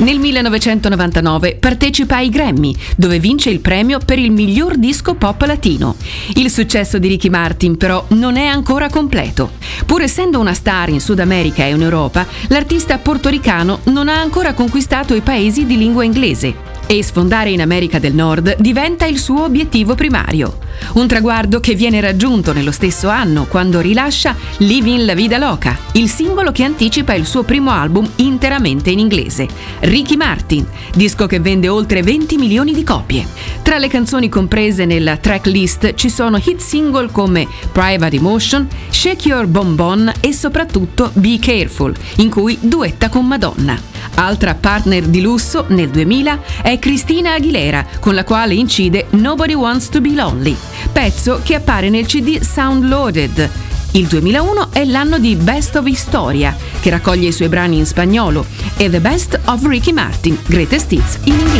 Nel 1999 partecipa ai Grammy, dove vince il premio per il miglior disco pop latino. Il successo di Ricky Martin però non è ancora completo. Pur essendo una star in Sud America e in Europa, l'artista portoricano non ha ancora conquistato i paesi di lingua inglese e sfondare in America del Nord diventa il suo obiettivo primario. Un traguardo che viene raggiunto nello stesso anno quando rilascia Living la Vida Loca, il singolo che anticipa il suo primo album interamente in inglese, Ricky Martin, disco che vende oltre 20 milioni di copie. Tra le canzoni comprese nella tracklist ci sono hit single come Private Emotion, Shake Your Bon Bon e soprattutto Be Careful, in cui duetta con Madonna. Altra partner di lusso nel 2000 è Christina Aguilera, con la quale incide Nobody Wants to Be Lonely, pezzo che appare nel CD Sound Loaded. Il 2001 è l'anno di Best of Historia, che raccoglie i suoi brani in spagnolo, e The Best of Ricky Martin, Greatest Hits in inglese.